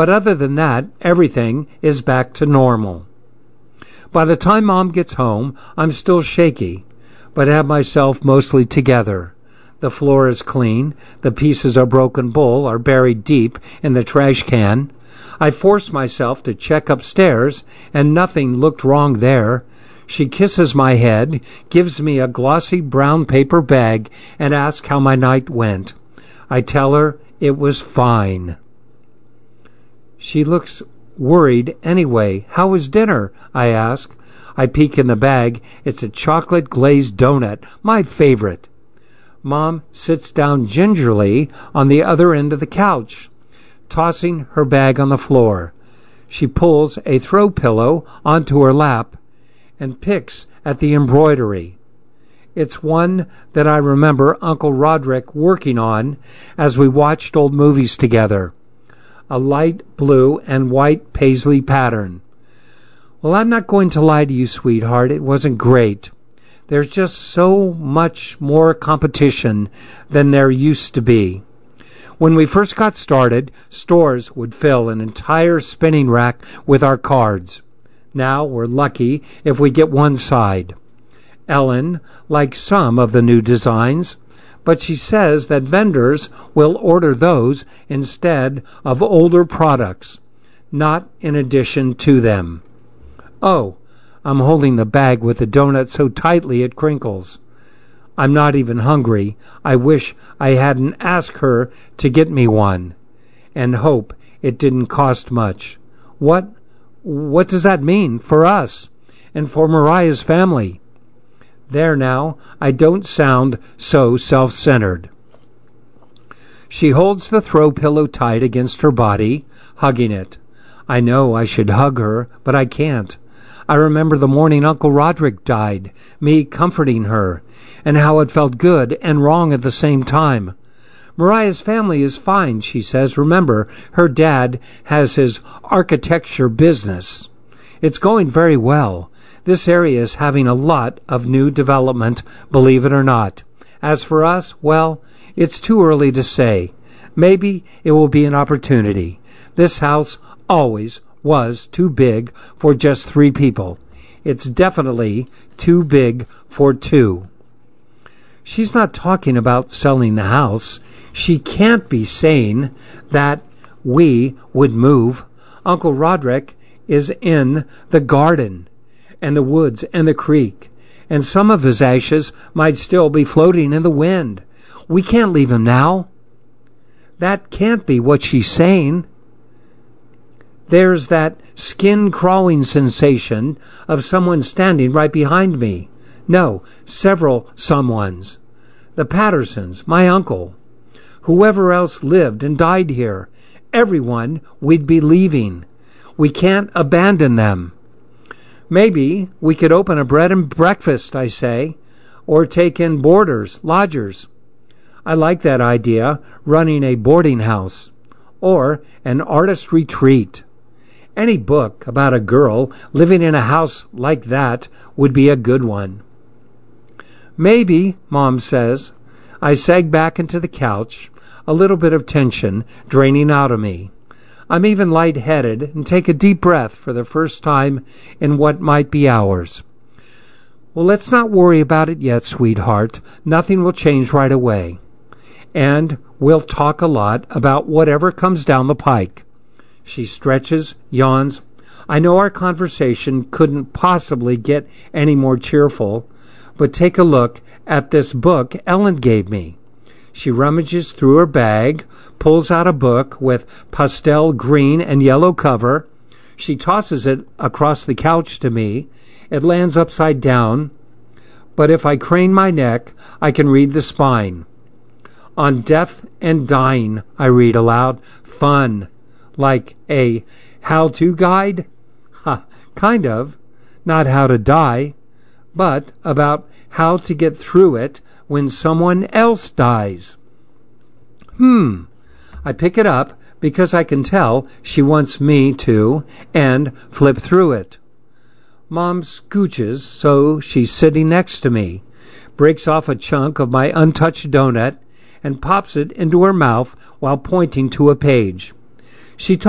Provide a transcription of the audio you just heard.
But other than that, everything is back to normal. By the time Mom gets home, I'm still shaky, but have myself mostly together. The floor is clean. The pieces of broken bowl are buried deep in the trash can. I forced myself to check upstairs, and nothing looked wrong there. She kisses my head, gives me a glossy brown paper bag, and asks how my night went. I tell her it was fine. She looks worried anyway. How was dinner? I ask. I peek in the bag. It's a chocolate glazed donut, my favorite. Mom sits down gingerly on the other end of the couch, tossing her bag on the floor. She pulls a throw pillow onto her lap and picks at the embroidery. It's one that I remember Uncle Roderick working on as we watched old movies together. A light blue and white paisley pattern. Well, I'm not going to lie to you, sweetheart. It wasn't great. There's just so much more competition than there used to be. When we first got started, stores would fill an entire spinning rack with our cards. Now we're lucky if we get one side. Ellen likes some of the new designs, but she says that vendors will order those instead of older products, not in addition to them. Oh, I'm holding the bag with the donut so tightly it crinkles. I'm not even hungry. I wish I hadn't asked her to get me one, and hope it didn't cost much. What does that mean for us and for Mariah's family? There now, I don't sound so self-centered. She holds the throw pillow tight against her body, hugging it. I know I should hug her, but I can't. I remember the morning Uncle Roderick died, me comforting her, and how it felt good and wrong at the same time. Mariah's family is fine, she says. Remember, her dad has his architecture business. It's going very well. This area is having a lot of new development, believe it or not. As for us, well, it's too early to say. Maybe it will be an opportunity. This house always was too big for just 3 people. It's definitely too big for 2. She's not talking about selling the house. She can't be saying that we would move. Uncle Roderick is in the garden and the woods and the creek, and some of his ashes might still be floating in the wind. We can't leave him now. That can't be what she's saying. There's that skin-crawling sensation of someone standing right behind me. No, several someones. The Pattersons, my uncle. Whoever else lived and died here. Everyone we'd be leaving. We can't abandon them. Maybe we could open a bread and breakfast, I say, or take in boarders, lodgers. I like that idea, running a boarding house, or an artist retreat. Any book about a girl living in a house like that would be a good one. Maybe, Mom says. I sag back into the couch, a little bit of tension draining out of me. I'm even lightheaded and take a deep breath for the first time in what might be hours. Well, let's not worry about it yet, sweetheart. Nothing will change right away. And we'll talk a lot about whatever comes down the pike. She stretches, yawns. I know our conversation couldn't possibly get any more cheerful, but take a look at this book Ellen gave me. She rummages through her bag, pulls out a book with pastel green and yellow cover. She tosses it across the couch to me. It lands upside down, but if I crane my neck, I can read the spine. On death and dying, I read aloud. Fun. Like a how-to guide? Kind of. Not how to die, but about how to get through it when someone else dies. I pick it up because I can tell she wants me to, and flip through it. Mom scooches so she's sitting next to me, breaks off a chunk of my untouched donut, and pops it into her mouth while pointing to a page. She